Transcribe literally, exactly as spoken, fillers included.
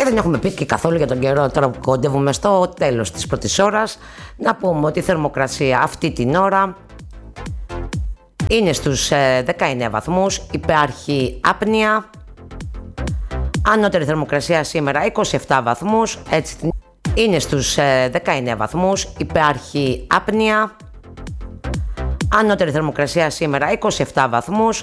δεν έχουμε πει και καθόλου για τον καιρό, τώρα που κοντεύουμε στο τέλος της πρώτης ώρας, να πούμε ότι η θερμοκρασία αυτή την ώρα είναι στους δεκαεννέα βαθμούς, υπάρχει άπνοια. Ανώτερη θερμοκρασία σήμερα είκοσι επτά βαθμούς, έτσι είναι στους δεκαεννέα βαθμούς, υπάρχει άπνοια. Ανώτερη θερμοκρασία σήμερα είκοσι επτά βαθμούς,